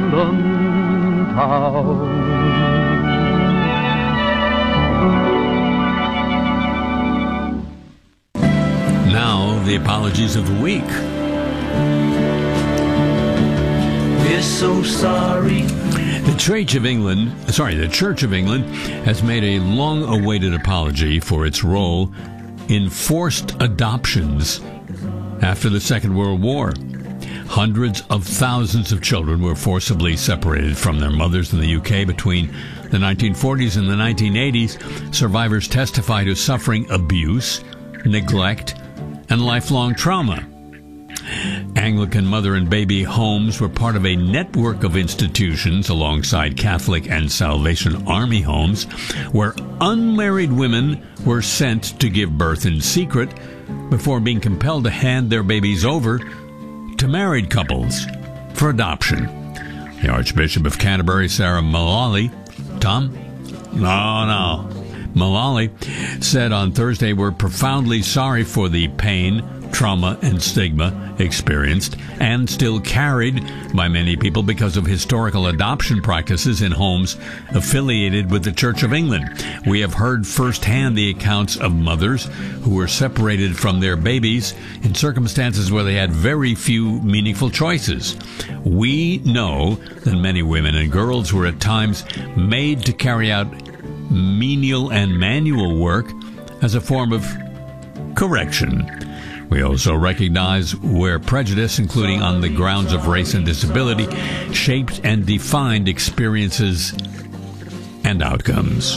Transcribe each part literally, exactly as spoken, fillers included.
Now, the apologies of the week. We're so sorry. The Church of England, sorry, the Church of England has made a long-awaited apology for its role in forced adoptions after the Second World War. Hundreds of thousands of children were forcibly separated from their mothers in the U K between the nineteen forties and the nineteen eighties. Survivors testify to suffering abuse, neglect, and lifelong trauma. Anglican mother and baby homes were part of a network of institutions alongside Catholic and Salvation Army homes where unmarried women were sent to give birth in secret before being compelled to hand their babies over to married couples for adoption. The Archbishop of Canterbury, Sarah Mullally, Tom? No, no. Mullally said on Thursday, "We're profoundly sorry for the pain, trauma, and stigma experienced and still carried by many people because of historical adoption practices in homes affiliated with the Church of England. We have heard firsthand the accounts of mothers who were separated from their babies in circumstances where they had very few meaningful choices. We know that many women and girls were at times made to carry out menial and manual work as a form of correction. We also recognize where prejudice, including on the grounds of race and disability, shaped and defined experiences and outcomes."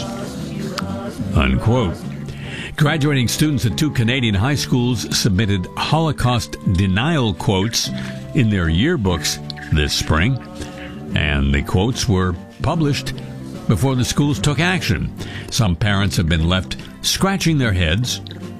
Unquote. Graduating students at two Canadian high schools submitted Holocaust denial quotes in their yearbooks this spring, and the quotes were published before the schools took action. Some parents have been left scratching their heads,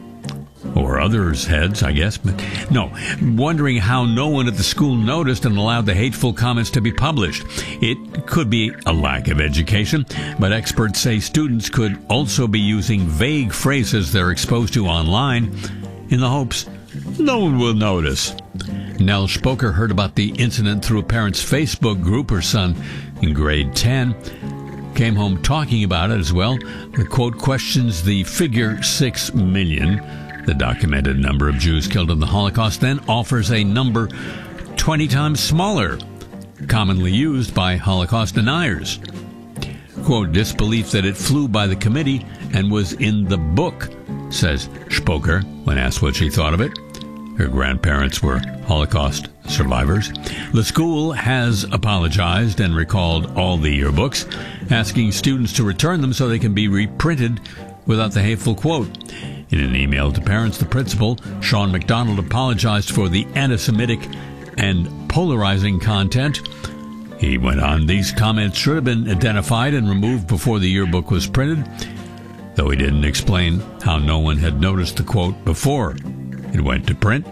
or others' heads, I guess, but no, wondering how no one at the school noticed and allowed the hateful comments to be published. It could be a lack of education, but experts say students could also be using vague phrases they're exposed to online in the hopes no one will notice. Nell Spoker heard about the incident through a parent's Facebook group. Her son, in grade ten, came home talking about it as well. The quote questions the figure six million, the documented number of Jews killed in the Holocaust, then offers a number twenty times smaller, commonly used by Holocaust deniers. Quote, disbelief that it flew by the committee and was in the book, says Spoker when asked what she thought of it. Her grandparents were Holocaust survivors. The school has apologized and recalled all the yearbooks, asking students to return them so they can be reprinted without the hateful quote. In an email to parents, the principal, Sean McDonald, apologized for the anti-Semitic and polarizing content. He went on, these comments should have been identified and removed before the yearbook was printed, though he didn't explain how no one had noticed the quote before it went to print.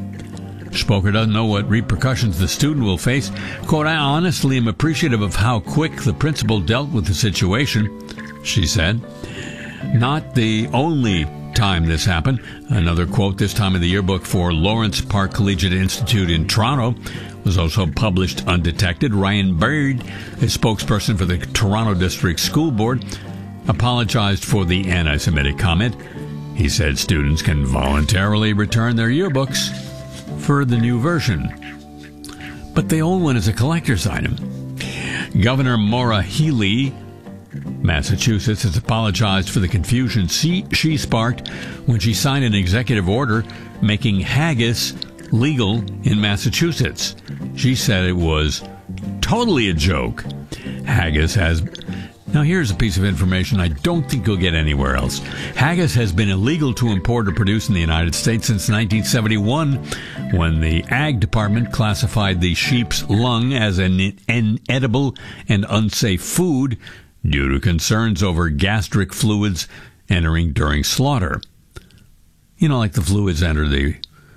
Spoker doesn't know what repercussions the student will face. Quote, I honestly am appreciative of how quick the principal dealt with the situation, she said. Not the only time this happened. Another quote, this time in the yearbook for Lawrence Park Collegiate Institute in Toronto, was also published undetected. Ryan Baird, a spokesperson for the Toronto District School Board, apologized for the anti-Semitic comment. He said students can voluntarily return their yearbooks for the new version, but the old one is a collector's item. Governor Maura Healey, Massachusetts, has apologized for the confusion she, she sparked when she signed an executive order making haggis legal in Massachusetts. She said it was totally a joke. Haggis has... Now, here's a piece of information I don't think you'll get anywhere else. Haggis has been illegal to import or produce in the United States since nineteen seventy-one, when the Ag Department classified the sheep's lung as an inedible and unsafe food due to concerns over gastric fluids entering during slaughter. You know, like the fluids enter the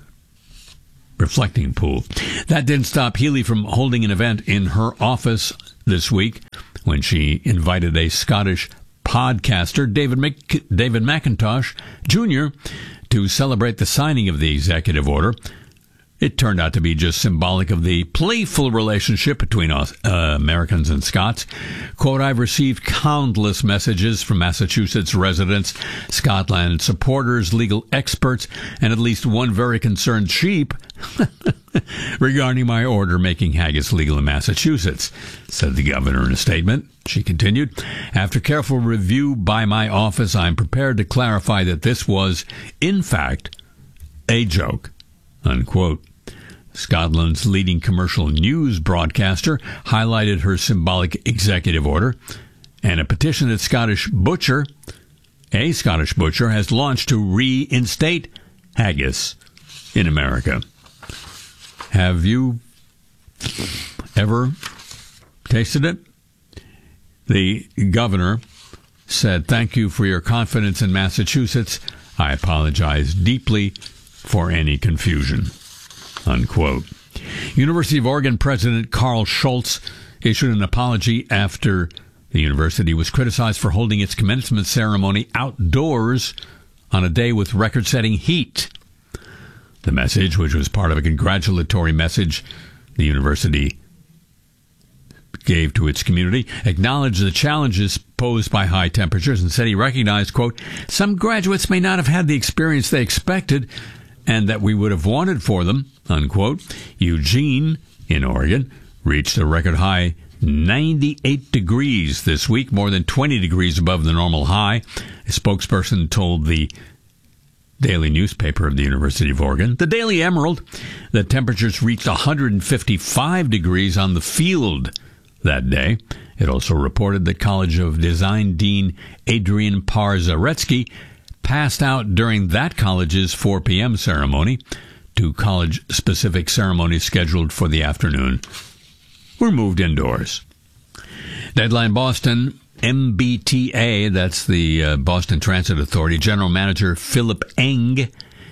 reflecting pool. That didn't stop Healey from holding an event in her office this week when she invited a Scottish podcaster, David Mc- David McIntosh Junior, to celebrate the signing of the executive order. It turned out to be just symbolic of the playful relationship between uh, Americans and Scots. Quote, I've received countless messages from Massachusetts residents, Scotland supporters, legal experts, and at least one very concerned sheep regarding my order making haggis legal in Massachusetts, said the governor in a statement. She continued, after careful review by my office, I'm prepared to clarify that this was, in fact, a joke, unquote. Scotland's leading commercial news broadcaster highlighted her symbolic executive order, and a petition that Scottish Butcher, a Scottish butcher, has launched to reinstate haggis in America. Have you ever tasted it? The governor said, thank you for your confidence in Massachusetts. I apologize deeply for any confusion, unquote. University of Oregon President Carl Schultz issued an apology after the university was criticized for holding its commencement ceremony outdoors on a day with record-setting heat. The message, which was part of a congratulatory message the university gave to its community, acknowledged the challenges posed by high temperatures and said he recognized, quote, some graduates may not have had the experience they expected and that we would have wanted for them, unquote. Eugene, in Oregon, reached a record high ninety-eight degrees this week, more than twenty degrees above the normal high. A spokesperson told the daily newspaper of the University of Oregon, the Daily Emerald, that temperatures reached one hundred fifty-five degrees on the field that day. It also reported that College of Design Dean Adrian Parzaretsky passed out during that college's four p.m. ceremony. Two college-specific ceremonies scheduled for the afternoon were moved indoors. Deadline Boston, M B T A, that's the uh, Boston Transit Authority, General Manager Philip Eng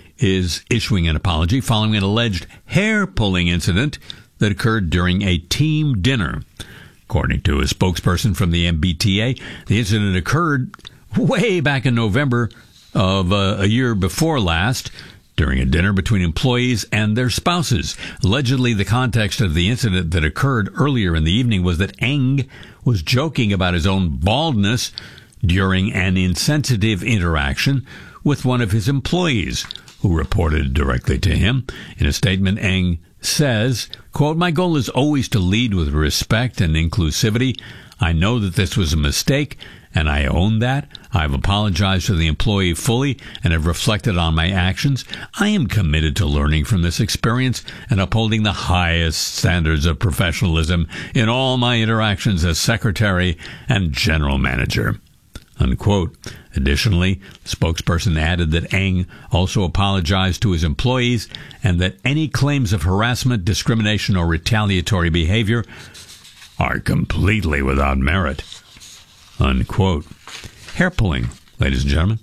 is issuing an apology following an alleged hair-pulling incident that occurred during a team dinner. According to a spokesperson from the M B T A, the incident occurred way back in November of uh, a year before last, during a dinner between employees and their spouses. Allegedly, the context of the incident that occurred earlier in the evening was that Eng was joking about his own baldness during an insensitive interaction with one of his employees, who reported directly to him. In a statement, Eng says, quote, my goal is always to lead with respect and inclusivity. I know that this was a mistake, and I own that. I've apologized to the employee fully and have reflected on my actions. I am committed to learning from this experience and upholding the highest standards of professionalism in all my interactions as secretary and general manager, unquote. Additionally, the spokesperson added that Eng also apologized to his employees and that any claims of harassment, discrimination, or retaliatory behavior are completely without merit, unquote. Hair pulling, ladies and gentlemen.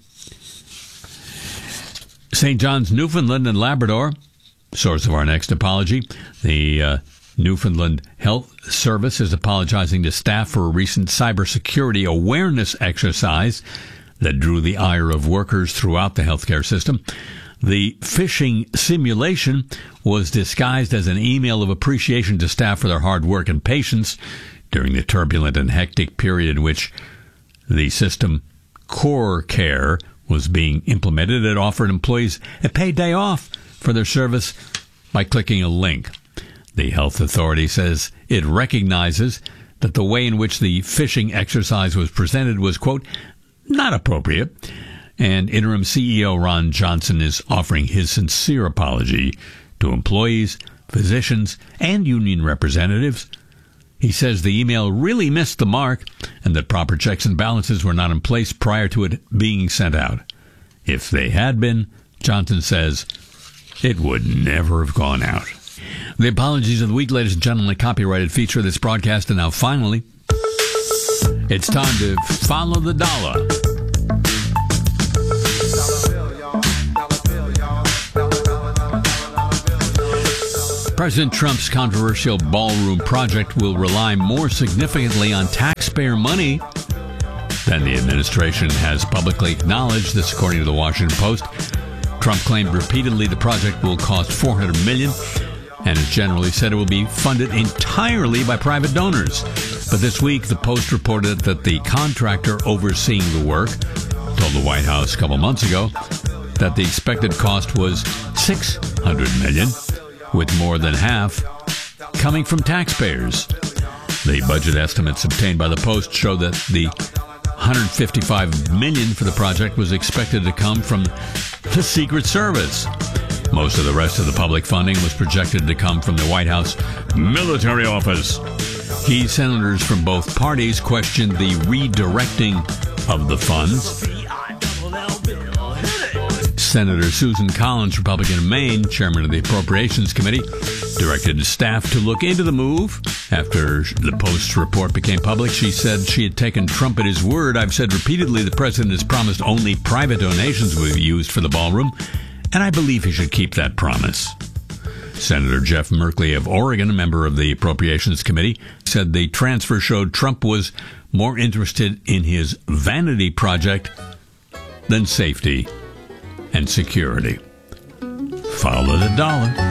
Saint John's, Newfoundland and Labrador, source of our next apology. The uh, Newfoundland Health Service is apologizing to staff for a recent cybersecurity awareness exercise that drew the ire of workers throughout the healthcare system. The phishing simulation was disguised as an email of appreciation to staff for their hard work and patience during the turbulent and hectic period in which the system Core Care was being implemented. It offered employees a paid day off for their service by clicking a link. The health authority says it recognizes that the way in which the phishing exercise was presented was, quote, not appropriate, and interim C E O Ron Johnson is offering his sincere apology to employees, physicians, and union representatives. He says the email really missed the mark and that proper checks and balances were not in place prior to it being sent out. If they had been, Johnson says, it would never have gone out. The apologies of the week, ladies and gentlemen, a copyrighted feature of this broadcast. And now finally, it's time to follow the dollar. President Trump's controversial ballroom project will rely more significantly on taxpayer money than the administration has publicly acknowledged. This according to the Washington Post. Trump claimed repeatedly the project will cost four hundred million dollars and has generally said it will be funded entirely by private donors. But this week, the Post reported that the contractor overseeing the work told the White House a couple months ago that the expected cost was six hundred million dollars, with more than half coming from taxpayers. The budget estimates obtained by the Post show that the one hundred fifty-five million dollars for the project was expected to come from the Secret Service. Most of the rest of the public funding was projected to come from the White House military office. Key senators from both parties questioned the redirecting of the funds. Senator Susan Collins, Republican of Maine, chairman of the Appropriations Committee, directed staff to look into the move. After the Post's report became public, she said she had taken Trump at his word. "I've said repeatedly the president has promised only private donations will be used for the ballroom, and I believe he should keep that promise." Senator Jeff Merkley of Oregon, a member of the Appropriations Committee, said the transfer showed Trump was more interested in his vanity project than safety and security. Follow the dollar.